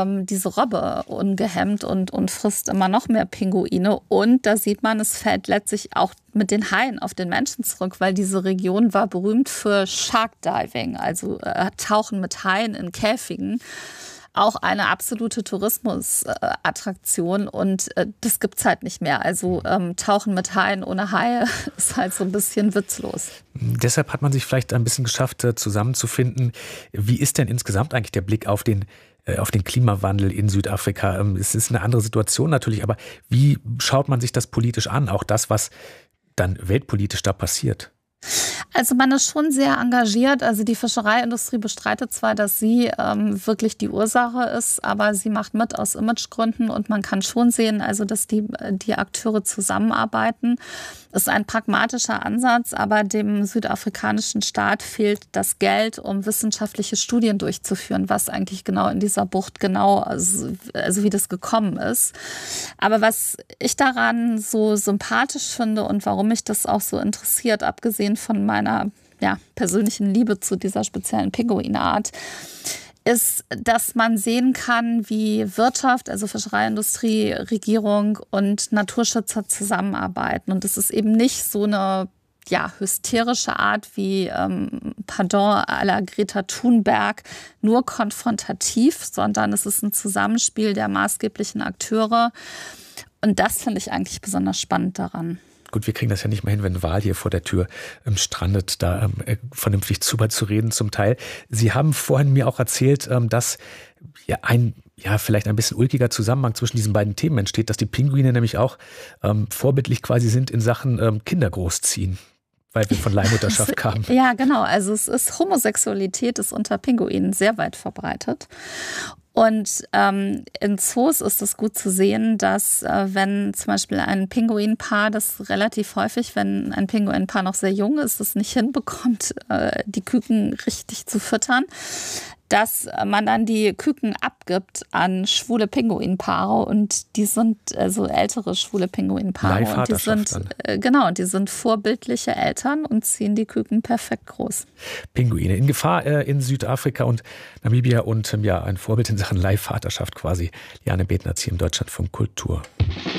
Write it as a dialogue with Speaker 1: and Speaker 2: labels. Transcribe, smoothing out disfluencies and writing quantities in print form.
Speaker 1: diese Robbe ungehemmt und frisst immer noch mehr Pinguine. Und da sieht man, es fällt letztlich auch mit den Haien auf den Menschen zurück, weil diese Region war berühmt für Shark Diving, also Tauchen mit Haien in Käfigen. Auch eine absolute Tourismusattraktion und das gibt's halt nicht mehr. Also Tauchen mit Haien ohne Haie ist halt so ein bisschen witzlos.
Speaker 2: Deshalb hat man sich vielleicht ein bisschen geschafft, zusammenzufinden. Wie ist denn insgesamt eigentlich der Blick auf den Klimawandel in Südafrika? Es ist eine andere Situation natürlich, aber wie schaut man sich das politisch an? Auch das, was dann weltpolitisch da passiert?
Speaker 1: Also man ist schon sehr engagiert. Also die Fischereiindustrie bestreitet zwar, dass sie wirklich die Ursache ist, aber sie macht mit aus Imagegründen und man kann schon sehen, also dass die Akteure zusammenarbeiten. Das ist ein pragmatischer Ansatz, aber dem südafrikanischen Staat fehlt das Geld, um wissenschaftliche Studien durchzuführen, was eigentlich genau in dieser Bucht also wie das gekommen ist. Aber was ich daran so sympathisch finde und warum mich das auch so interessiert, abgesehen von meiner persönlichen Liebe zu dieser speziellen Pinguinart, ist, dass man sehen kann, wie Wirtschaft, also Fischereiindustrie, Regierung und Naturschützer zusammenarbeiten. Und es ist eben nicht so eine hysterische Art wie, pardon, à la Greta Thunberg, nur konfrontativ, sondern es ist ein Zusammenspiel der maßgeblichen Akteure. Und das finde ich eigentlich besonders spannend daran.
Speaker 2: Gut, wir kriegen das ja nicht mehr hin, wenn ein Wal hier vor der Tür strandet, da vernünftig zu reden zum Teil. Sie haben vorhin mir auch erzählt, dass vielleicht ein bisschen ulkiger Zusammenhang zwischen diesen beiden Themen entsteht, dass die Pinguine nämlich auch vorbildlich quasi sind in Sachen Kinder großziehen, weil wir von Leihmutterschaft kamen.
Speaker 1: Ja, genau. Also Homosexualität ist unter Pinguinen sehr weit verbreitet. Und in Zoos ist es gut zu sehen, dass wenn zum Beispiel ein Pinguinpaar, das relativ häufig, wenn ein Pinguinpaar noch sehr jung ist, es nicht hinbekommt, die Küken richtig zu füttern, dass man dann die Küken abgibt an schwule Pinguinpaare und die sind also ältere schwule Pinguinpaare und die sind vorbildliche Eltern und ziehen die Küken perfekt groß.
Speaker 2: Pinguine in Gefahr in Südafrika und Namibia und ein Vorbild in Sachen Leihvaterschaft quasi. Liane Betner, hier im Deutschlandfunk Kultur.